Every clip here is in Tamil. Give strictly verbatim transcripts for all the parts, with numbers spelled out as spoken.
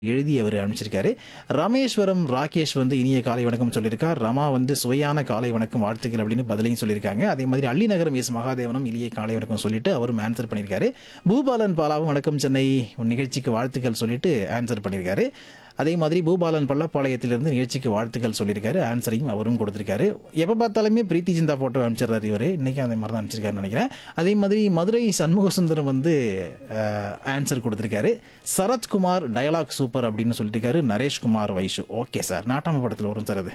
எழுதி அவர் அனுப்பிச்சிருக்காரு. ராமேஸ்வரம் ராகேஷ் வந்து இனிய காலை வணக்கம் சொல்லியிருக்கார். ரமா வந்து சுவையான காலை வணக்கம் வாழ்த்துக்கள் அப்படின்னு பதிலையும் சொல்லியிருக்காங்க. அதே மாதிரி அள்ளிநகரம் எஸ் மகாதேவனும் இனிய காலை வணக்கம் சொல்லிட்டு அவரும் ஆன்சர் பண்ணியிருக்காரு. பூபாலன் பாலாவும் வணக்கம் சென்னை உன் நிகழ்ச்சிக்கு வாழ்த்துக்கள் சொல்லிட்டு ஆன்சர் பண்ணியிருக்காரு. அதே மாதிரி பூபாலன் பள்ளப்பாளையத்திலிருந்து நிகழ்ச்சிக்கு வாழ்த்துக்கள் சொல்லியிருக்காரு. ஆன்சரையும் அவரும் கொடுத்திருக்காரு. எப்போ பார்த்தாலுமே பிரீத்தி சிந்தா போட்டோ அனுப்பிச்சிடுறாரு இவர். இன்னைக்கு அந்த மாதிரி தான் அனுப்பிச்சிருக்காருன்னு நினைக்கிறேன். அதே மாதிரி மதுரை சண்முக சுந்தரம் வந்து ஆன்சர் கொடுத்திருக்காரு. சரத்குமார் டயலாக் சூப்பர் அப்படின்னு சொல்லியிருக்காரு. நரேஷ்குமார் வைஷு ஓகே சார், நாட்டாம படத்தில் வரும் சார் அது.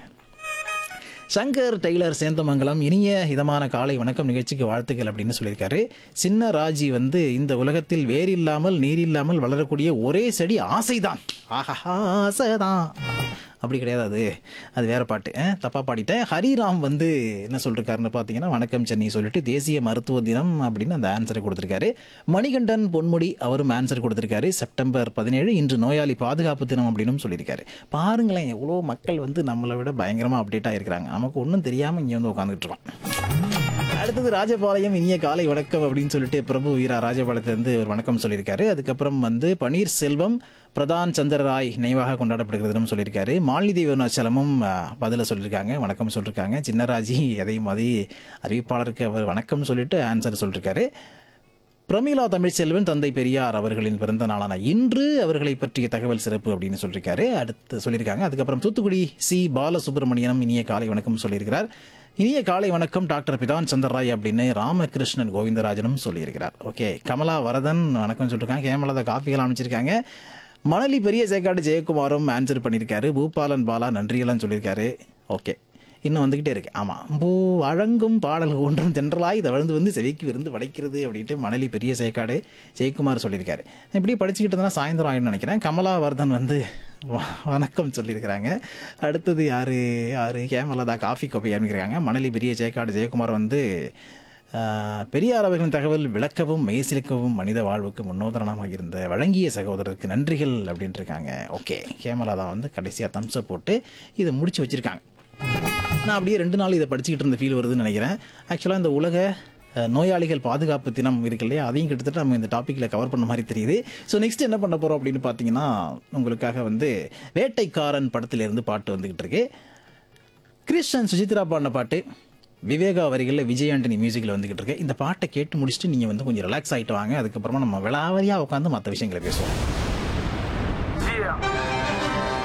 சங்கர் டெய்லர் சேந்தமங்கலம் இனிய இதமான காலை வணக்கம் நிகழ்ச்சிக்கு வாழ்த்துக்கள் அப்படின்னு சொல்லியிருக்காரு. சின்ன ராஜி வந்து இந்த உலகத்தில் வேர் இல்லாமல் நீர் இல்லாமல் வளரக்கூடிய ஒரே செடி ஆசைதான். ஆஹா ஆசைதான் அப்படி கிடையாது, அது அது வேற பாட்டு, தப்பா பாடிட்டேன். ஹரிராம் வந்து என்ன சொல்லிருக்காருன்னு பார்த்தீங்கன்னா வணக்கம் சென்னை சொல்லிட்டு தேசிய மருத்துவ தினம் அப்படின்னு அந்த ஆன்சரை கொடுத்துருக்காரு. மணிகண்டன் பொன்முடி அவரும் ஆன்சர் கொடுத்துருக்காரு. செப்டம்பர் பதினேழு இன்று நோயாளி பாதுகாப்பு தினம் அப்படின்னு சொல்லியிருக்காரு. பாருங்களேன் எவ்வளோ மக்கள் வந்து நம்மளை விட பயங்கரமாக அப்டேட் ஆகிருக்கிறாங்க. நமக்கு ஒன்றும் தெரியாமல் இங்கே வந்து உட்காந்துட்டு இருக்கோம். அடுத்தது ராஜபாளையம் இனிய காலை வணக்கம் அப்படின்னு சொல்லிட்டு பிரபு வீரா ராஜபாளையத்திலிருந்து ஒரு வணக்கம் சொல்லியிருக்காரு. அதுக்கப்புறம் வந்து பன்னீர்செல்வம் பிரதான் சந்திரராய் நினைவாக கொண்டாடப்படுகிறதுன்னு சொல்லியிருக்காரு. மாலினி அருணாச்சலமும் பதில சொல்லியிருக்காங்க, வணக்கம் சொல்லியிருக்காங்க. சின்னராஜி அதே மாதிரி அறிவிப்பாளருக்கு அவர் வணக்கம் சொல்லிட்டு ஆன்சர் சொல்லியிருக்காரு. பிரமிளா தமிழ்ச்செல்வன் தந்தை பெரியார் அவர்களின் பிறந்த நாளான இன்று அவர்களை பற்றிய தகவல் சிறப்பு அப்படின்னு சொல்லியிருக்காரு. அடுத்து சொல்லியிருக்காங்க. அதுக்கப்புறம் தூத்துக்குடி சி பாலசுப்ரமணியனும் இனிய காலை வணக்கம் சொல்லியிருக்கிறார். இனிய காலை வணக்கம் டாக்டர் பிதான் சந்திரராய் அப்படின்னு ராமகிருஷ்ணன் கோவிந்தராஜனும் சொல்லியிருக்கிறார். ஓகே, கமலா வரதன் வணக்கம் சொல்லியிருக்காங்க. ஹேமலதா காப்பிகள் அமைச்சிருக்காங்க. மணலி பெரிய சேக்காடு ஜெயக்குமாரும் ஆன்சர் பண்ணியிருக்காரு. பூபாலன் பாலா நன்றியெல்லாம் சொல்லியிருக்காரு. ஓகே, இன்னும் வந்துக்கிட்டே இருக்கு. ஆமாம், பூ வழங்கும் பாடல் ஒன்றும் தென்றலாய் தவழ்ந்து வந்து செவிக்கு விருந்து படைக்கிறது அப்படின்ட்டு மணலி பெரிய சேக்காடு ஜெயக்குமார் சொல்லியிருக்காரு. இப்படி படிச்சுக்கிட்டு இருந்தால் சாயந்தரம் ஆயிடும்னு நினைக்கிறேன். கமலா வர்தன் வந்து வணக்கம் சொல்லியிருக்கிறாங்க. அடுத்தது யாரு யாரு ஹேமலதா காஃபி கோப்பை அமைக்கிறாங்க. மணலி பெரிய சேக்காடு ஜெயக்குமார் வந்து பெரியார் அவர்களின் தகவல் விளக்கவும் மெய்சிலிக்கவும் மனித வாழ்வுக்கு முன்னோதரணமாக இருந்த வழங்கிய சகோதரருக்கு நன்றிகள் அப்படின்ட்டு இருக்காங்க. ஓகே, ஹேமலதா வந்து கடைசியாக தம்ஸை போட்டு இதை முடிச்சு வச்சிருக்காங்க. நான் அப்படியே ரெண்டு நாள் இதை படிச்சுக்கிட்டு இருந்த ஃபீல் வருதுன்னு நினைக்கிறேன். ஆக்சுவலாக இந்த உலக நோயாளிகள் பாதுகாப்பு தினம் இருக்கு இல்லையா, அதையும் கிட்டத்தட்ட நம்ம இந்த டாப்பிக்கில் கவர் பண்ண மாதிரி தெரியுது. ஸோ நெக்ஸ்ட் என்ன பண்ண போகிறோம் அப்படின்னு பார்த்தீங்கன்னா, உங்களுக்காக வந்து வேட்டைக்காரன் படத்திலிருந்து பாட்டு வந்துக்கிட்டு இருக்கு. கிறிஸ்டன் சுசித்ரா பாடின பாட்டு, விவேகா வரிகளில் விஜய் ஆண்டனி மியூசிக்கில் வந்துக்கிட்டு இருக்கு. இந்த பாட்டை கேட்டு முடிச்சுட்டு நீங்கள் வந்து கொஞ்சம் ரிலாக்ஸ் ஆகிட்டு வாங்க. அதுக்கப்புறமா நம்ம விளாவரியாக உட்காந்து மற்ற விஷயங்களை பேசுவோம்.